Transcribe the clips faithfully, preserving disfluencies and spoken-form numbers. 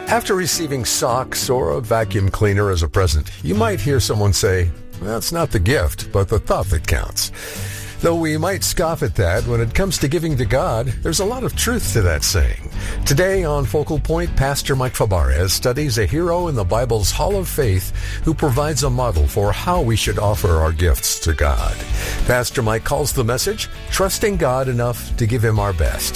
After receiving socks or a vacuum cleaner as a present, you might hear someone say, "That's not the gift, but the thought that counts." Though we might scoff at that, when it comes to giving to God, there's a lot of truth to that saying. Today on Focal Point, Pastor Mike Fabarez studies a hero in the Bible's Hall of Faith who provides a model for how we should offer our gifts to God. Pastor Mike calls the message, Trusting God Enough to Give Him Our Best.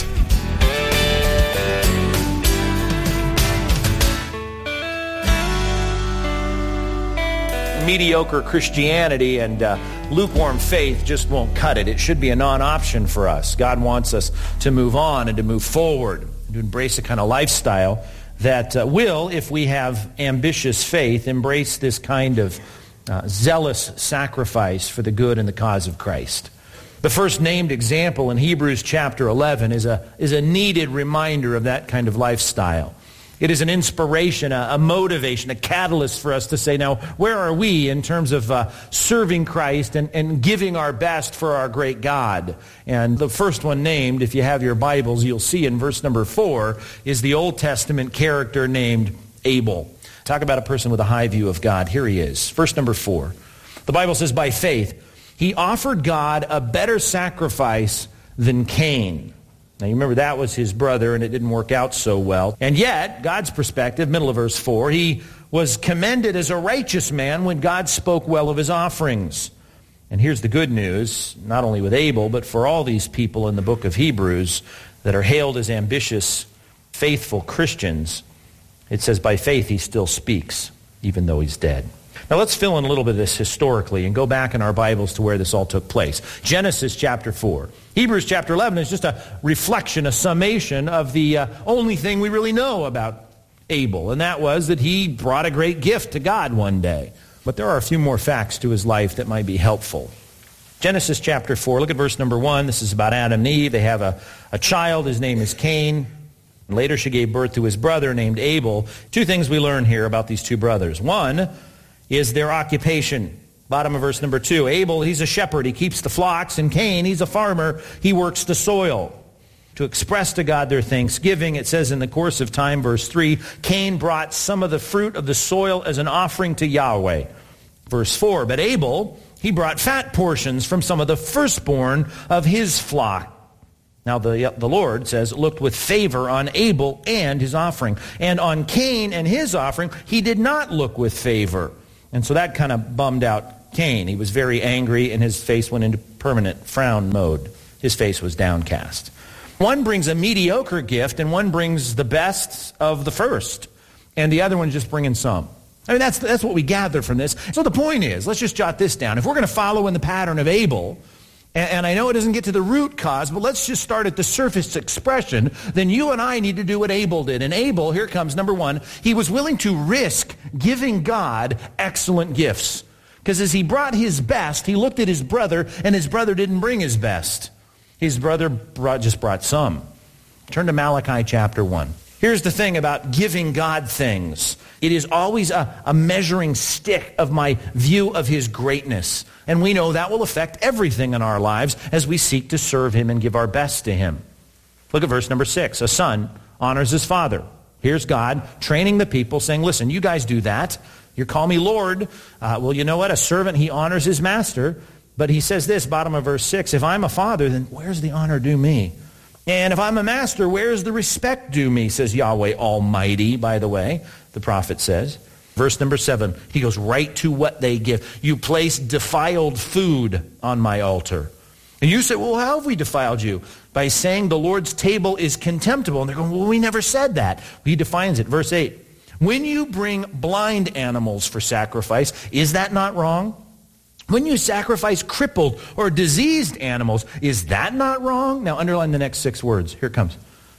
Mediocre Christianity and uh, lukewarm faith just won't cut it. It should be a non-option for us. God wants us to move on and to move forward, to embrace a kind of lifestyle that uh, will, if we have ambitious faith, embrace this kind of uh, zealous sacrifice for the good and the cause of Christ. The first named example in Hebrews chapter eleven is a, is a needed reminder of that kind of lifestyle. It is an inspiration, a, a motivation, a catalyst for us to say, now, where are we in terms of uh, serving Christ and, and giving our best for our great God? And the first one named, if you have your Bibles, you'll see in verse number four, is the Old Testament character named Abel. Talk about a person with a high view of God. Here he is. Verse number four. The Bible says, by faith, he offered God a better sacrifice than Cain. Now, you remember that was his brother, and it didn't work out so well. And yet, God's perspective, middle of verse four, he was commended as a righteous man when God spoke well of his offerings. And here's the good news, not only with Abel, but for all these people in the book of Hebrews that are hailed as ambitious, faithful Christians. It says, by faith he still speaks, even though he's dead. Now let's fill in a little bit of this historically and go back in our Bibles to where this all took place. Genesis chapter four. Hebrews chapter eleven is just a reflection, a summation of the uh, only thing we really know about Abel, and that was that he brought a great gift to God one day. But there are a few more facts to his life that might be helpful. Genesis chapter four, look at verse number one. This is about Adam and Eve. They have a, a child. His name is Cain. And later she gave birth to his brother named Abel. Two things we learn here about these two brothers. One is their occupation. Bottom of verse number two. Abel, he's a shepherd. He keeps the flocks. And Cain, he's a farmer. He works the soil. To express to God their thanksgiving, it says in the course of time, verse three, Cain brought some of the fruit of the soil as an offering to Yahweh. Verse four, but Abel, he brought fat portions from some of the firstborn of his flock. Now the, the Lord says, looked with favor on Abel and his offering. And on Cain and his offering, he did not look with favor. And so that kind of bummed out Cain. He was very angry, and his face went into permanent frown mode. His face was downcast. One brings a mediocre gift, and one brings the best of the first. And the other one's just bringing some. I mean, that's, that's what we gather from this. So the point is, let's just jot this down. If we're going to follow in the pattern of Abel, and, and I know it doesn't get to the root cause, but let's just start at the surface expression, then you and I need to do what Abel did. And Abel, here comes number one, he was willing to risk giving God excellent gifts. Because as he brought his best, he looked at his brother, and his brother didn't bring his best. His brother brought, just brought some. Turn to Malachi chapter one. Here's the thing about giving God things. It is always a, a measuring stick of my view of his greatness. And we know that will affect everything in our lives as we seek to serve him and give our best to him. Look at verse number six. A son honors his father. Here's God training the people, saying, listen, you guys do that. You call me Lord. Uh, well, you know what? A servant, he honors his master. But he says this, bottom of verse six, if I'm a father, then where's the honor due me? And if I'm a master, where's the respect due me, says Yahweh Almighty, by the way, the prophet says. Verse number seven, he goes right to what they give. You place defiled food on my altar. And you say, well, how have we defiled you? By saying the Lord's table is contemptible. And they're going, well, we never said that. He defines it. Verse eight, when you bring blind animals for sacrifice, is that not wrong? When you sacrifice crippled or diseased animals, is that not wrong? Now underline the next six words. Here it comes.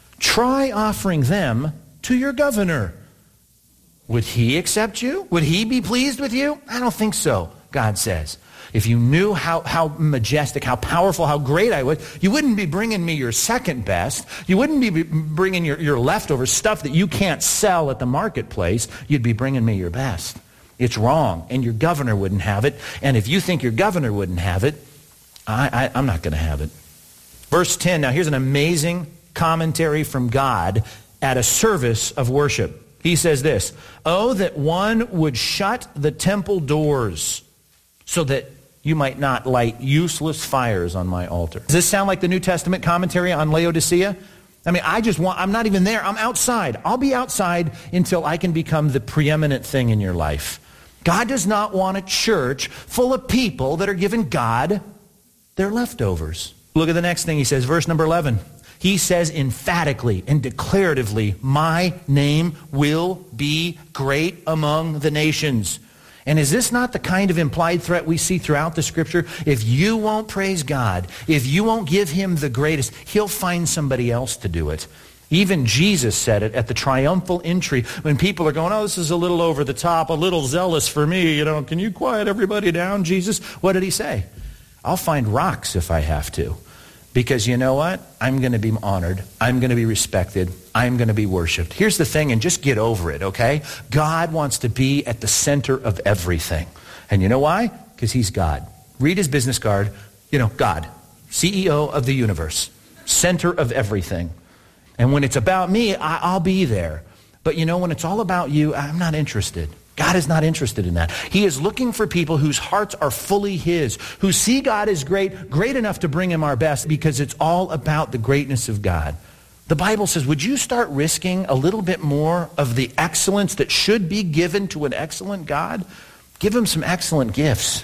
Try offering them to your governor. Would he accept you? Would he be pleased with you? I don't think so, God says. If you knew how, how majestic, how powerful, how great I was, you wouldn't be bringing me your second best. You wouldn't be bringing your, your leftover stuff that you can't sell at the marketplace. You'd be bringing me your best. It's wrong, and your governor wouldn't have it. And if you think your governor wouldn't have it, I, I, I'm not going to have it. Verse ten, now here's an amazing commentary from God at a service of worship. He says this, "Oh, that one would shut the temple doors so that you might not light useless fires on my altar." Does this sound like the New Testament commentary on Laodicea? I mean, I just want, I'm not even there. I'm outside. I'll be outside until I can become the preeminent thing in your life. God does not want a church full of people that are giving God their leftovers. Look at the next thing he says, verse number eleven. He says emphatically and declaratively, "My name will be great among the nations." And is this not the kind of implied threat we see throughout the Scripture? If you won't praise God, if you won't give him the greatest, he'll find somebody else to do it. Even Jesus said it at the triumphal entry when people are going, "Oh, this is a little over the top, a little zealous for me. You know, can you quiet everybody down, Jesus?" What did he say? "I'll find rocks if I have to. Because you know what? I'm going to be honored. I'm going to be respected. I'm going to be worshiped." Here's the thing, and just get over it, okay? God wants to be at the center of everything. And you know why? Because he's God. Read his business card. You know, God, C E O of the universe, center of everything. And when it's about me, I, I'll be there. But you know, when it's all about you, I'm not interested. God is not interested in that. He is looking for people whose hearts are fully his, who see God as great, great enough to bring him our best, because it's all about the greatness of God. The Bible says, would you start risking a little bit more of the excellence that should be given to an excellent God? Give him some excellent gifts.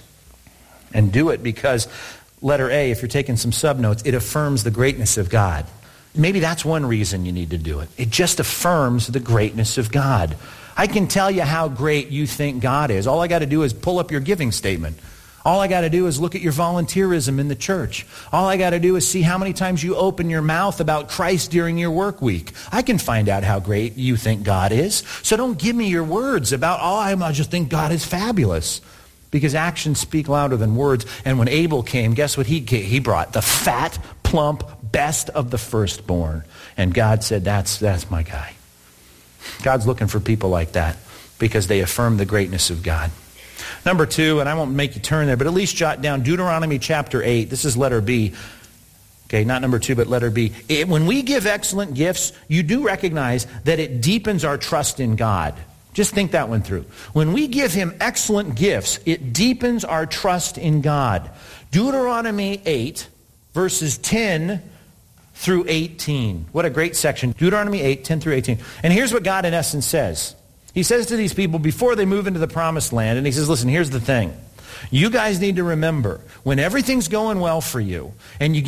And do it because, letter A, if you're taking some subnotes, it affirms the greatness of God. Maybe that's one reason you need to do it. It just affirms the greatness of God. I can tell you how great you think God is. All I got to do is pull up your giving statement. All I got to do is look at your volunteerism in the church. All I got to do is see how many times you open your mouth about Christ during your work week. I can find out how great you think God is. So don't give me your words about, oh, I just think God is fabulous. Because actions speak louder than words. And when Abel came, guess what he he brought? The fat, plump, best of the firstborn. And God said, that's, that's my guy. God's looking for people like that because they affirm the greatness of God. Number two, and I won't make you turn there, but at least jot down Deuteronomy chapter eight. This is letter B. Okay, not number two, but letter B. It, when we give excellent gifts, you do recognize that it deepens our trust in God. Just think that one through. When we give him excellent gifts, it deepens our trust in God. Deuteronomy eight, verses ten through eighteen. What a great section. Deuteronomy eight, ten through eighteen. And here's what God in essence says. He says to these people before they move into the promised land, and he says, listen, here's the thing. You guys need to remember, when everything's going well for you, and you